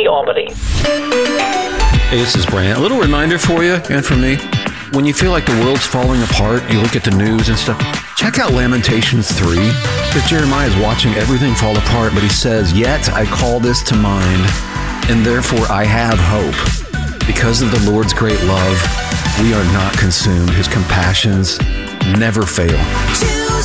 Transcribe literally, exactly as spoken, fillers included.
Albany, Albany. Hey, this is Brant. A little reminder for you and for me. When you feel like the world's falling apart, you look at the news and stuff, check out Lamentations three. Because Jeremiah is watching everything fall apart, but he says, "Yet I call this to mind, and therefore I have hope. Because of the Lord's great love, we are not consumed. His compassions never fail."